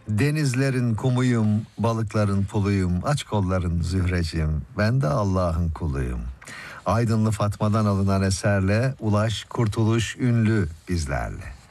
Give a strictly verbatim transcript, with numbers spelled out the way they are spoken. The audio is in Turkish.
Denizlerin kumuyum, balıkların puluyum, aç kolların zühreciğim, ben de Allah'ın kuluyum. Aydınlı Fatma'dan alınan eserle Ulaş Kurtuluş ünlü bizlerle.